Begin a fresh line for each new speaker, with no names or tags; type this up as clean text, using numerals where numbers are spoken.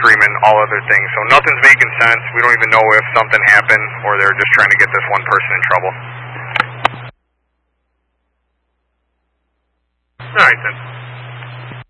screaming, all other things. So nothing's making sense. We don't even know if something happened or they're just trying to get this one person in trouble.
All right, then.